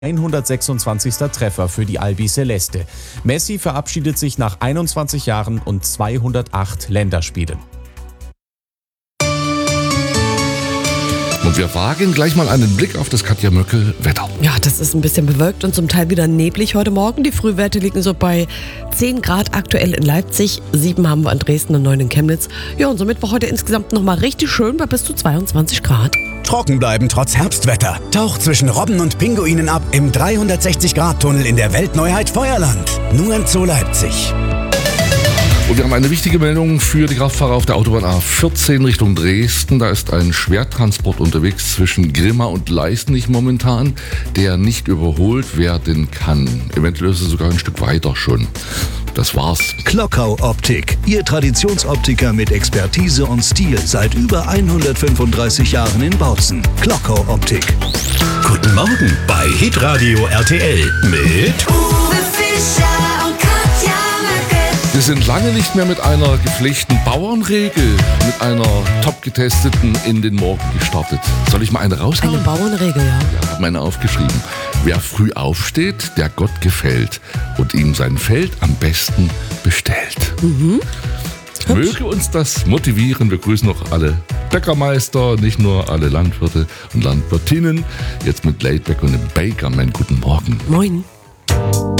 126. Treffer für die Albi Celeste. Messi verabschiedet sich nach 21 Jahren und 208 Länderspielen. Und wir wagen gleich mal einen Blick auf das Katja Möckel-Wetter. Ja, das ist ein bisschen bewölkt und zum Teil wieder neblig heute Morgen. Die Frühwerte liegen so bei 10 Grad aktuell in Leipzig, 7 haben wir in Dresden und 9 in Chemnitz. Ja, und somit war heute insgesamt nochmal richtig schön bei bis zu 22 Grad. Trocken bleiben trotz Herbstwetter. Tauch zwischen Robben und Pinguinen ab im 360-Grad-Tunnel in der Weltneuheit Feuerland. Nur im Zoo Leipzig. Und wir haben eine wichtige Meldung für die Kraftfahrer auf der Autobahn A14 Richtung Dresden. Da ist ein Schwertransport unterwegs zwischen Grimma und Leißnich momentan, der nicht überholt werden kann. Eventuell ist es sogar ein Stück weiter schon. Das war's. Klockau Optik, Ihr Traditionsoptiker mit Expertise und Stil seit über 135 Jahren in Bautzen. Klockau Optik. Guten Morgen bei Hitradio RTL mit Uwe Fischer und Katja Möckel. Wir sind lange nicht mehr mit einer gepflegten Bauernregel, mit einer top getesteten in den Morgen gestartet. Soll ich mal eine raushauen? Eine Bauernregel, ja. Ja, habe meine aufgeschrieben. Wer früh aufsteht, der Gott gefällt und ihm sein Feld am besten bestellt. Möge uns das motivieren. Wir grüßen noch alle Bäckermeister, nicht nur alle Landwirte und Landwirtinnen. Jetzt mit Laidback und dem Baker. Meinen guten Morgen. Moin.